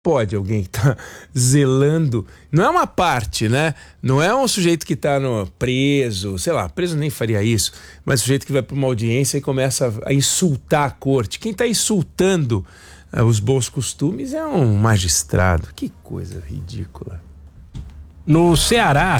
pode alguém que está zelando, não é uma parte, né? Não é um sujeito que está preso, sei lá, preso nem faria isso, mas um sujeito que vai para uma audiência e começa a insultar a corte. Quem está insultando os bons costumes é um magistrado. Que coisa ridícula. No Ceará,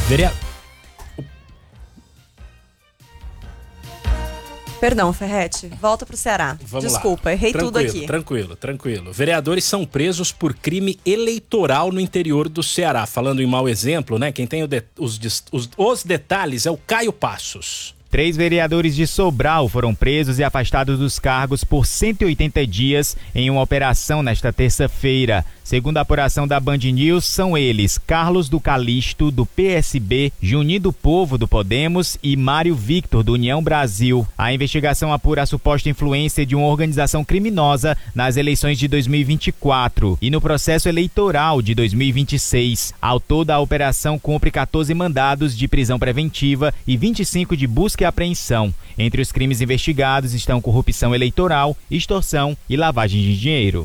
Perdão, Ferretti, volta pro Ceará. Desculpa, lá. Errei tudo aqui. Tranquilo. Vereadores são presos por crime eleitoral no interior do Ceará. Falando em mau exemplo, né? Quem tem os detalhes é o Caio Passos. 3 vereadores de Sobral foram presos e afastados dos cargos por 180 dias em uma operação nesta terça-feira. Segundo a apuração da Band News, são eles Carlos do Calixto, do PSB, Juninho do Povo, do Podemos e Mário Victor, do União Brasil. A investigação apura a suposta influência de uma organização criminosa nas eleições de 2024 e no processo eleitoral de 2026. Ao todo, a operação cumpre 14 mandados de prisão preventiva e 25 de busca e apreensão. Entre os crimes investigados estão corrupção eleitoral, extorsão e lavagem de dinheiro.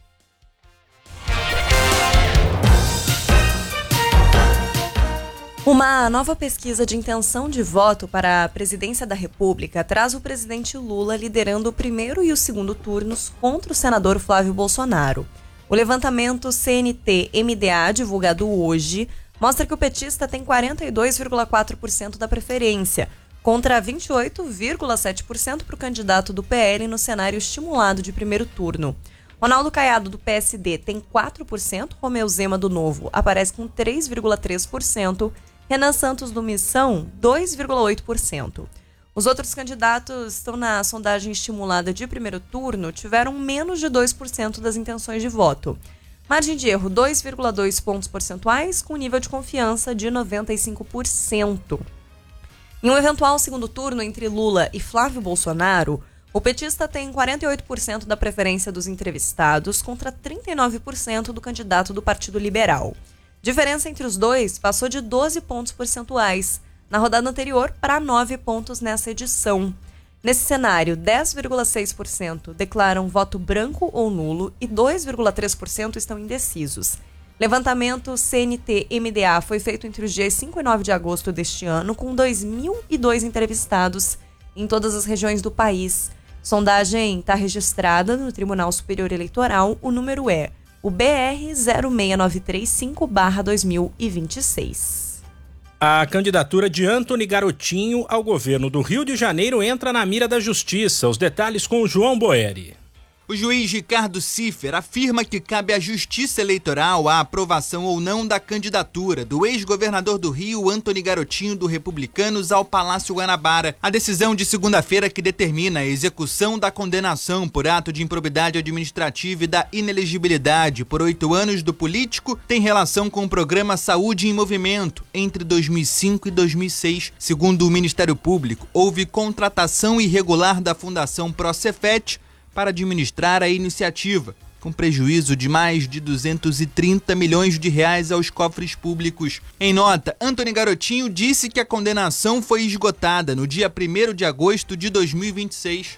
Uma nova pesquisa de intenção de voto para a presidência da República traz o presidente Lula liderando o primeiro e o segundo turnos contra o senador Flávio Bolsonaro. O levantamento CNT-MDA, divulgado hoje, mostra que o petista tem 42,4% da preferência, contra 28,7% para o candidato do PL no cenário estimulado de primeiro turno. Ronaldo Caiado, do PSD, tem 4%, Romeu Zema, do Novo, aparece com 3,3%, Renan Santos, do Missão, 2,8%. Os outros candidatos estão na sondagem estimulada de primeiro turno, tiveram menos de 2% das intenções de voto. Margem de erro, 2,2 pontos percentuais, com nível de confiança de 95%. Em um eventual segundo turno entre Lula e Flávio Bolsonaro, o petista tem 48% da preferência dos entrevistados contra 39% do candidato do Partido Liberal. Diferença entre os dois passou de 12 pontos percentuais na rodada anterior para 9 pontos nessa edição. Nesse cenário, 10,6% declaram voto branco ou nulo e 2,3% estão indecisos. Levantamento CNT-MDA foi feito entre os dias 5 e 9 de agosto deste ano, com 2.002 entrevistados em todas as regiões do país. Sondagem está registrada no Tribunal Superior Eleitoral. O número é o BR 06935/2026. A candidatura de Antony Garotinho ao governo do Rio de Janeiro entra na mira da Justiça. Os detalhes com o João Boeri. O juiz Ricardo Ciffer afirma que cabe à Justiça Eleitoral a aprovação ou não da candidatura do ex-governador do Rio, Antony Garotinho, do Republicanos, ao Palácio Guanabara. A decisão de segunda-feira que determina a execução da condenação por ato de improbidade administrativa e da inelegibilidade por 8 anos do político tem relação com o programa Saúde em Movimento. Entre 2005 e 2006, segundo o Ministério Público, houve contratação irregular da Fundação Procefet para administrar a iniciativa, com prejuízo de mais de 230 milhões de reais aos cofres públicos. Em nota, Antony Garotinho disse que a condenação foi esgotada no dia 1º de agosto de 2026.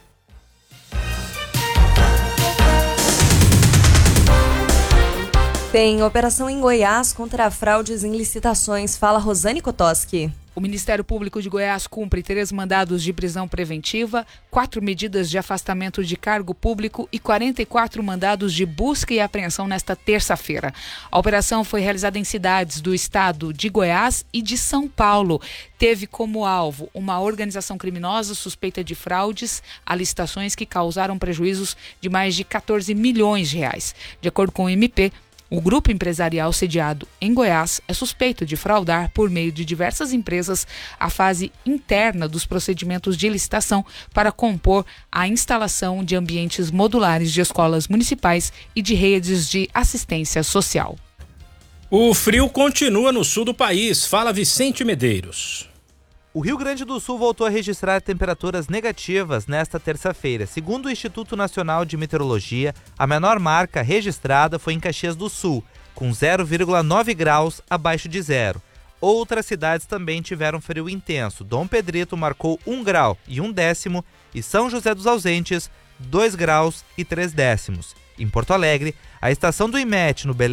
Tem operação em Goiás contra fraudes em licitações. Fala Rosane Kotoski. O Ministério Público de Goiás cumpre 3 mandados de prisão preventiva, 4 medidas de afastamento de cargo público e 44 mandados de busca e apreensão nesta terça-feira. A operação foi realizada em cidades do estado de Goiás e de São Paulo. Teve como alvo uma organização criminosa suspeita de fraudes a licitações que causaram prejuízos de mais de 14 milhões de reais. De acordo com o MP, o grupo empresarial sediado em Goiás é suspeito de fraudar por meio de diversas empresas a fase interna dos procedimentos de licitação para compor a instalação de ambientes modulares de escolas municipais e de redes de assistência social. O frio continua no sul do país. Fala Vicente Medeiros. O Rio Grande do Sul voltou a registrar temperaturas negativas nesta terça-feira. Segundo o Instituto Nacional de Meteorologia, a menor marca registrada foi em Caxias do Sul, com 0,9 graus abaixo de zero. Outras cidades também tiveram frio intenso. Dom Pedrito marcou 1 grau e 1 décimo e São José dos Ausentes, 2 graus e 3 décimos. em Porto Alegre, a estação do IMET no Belém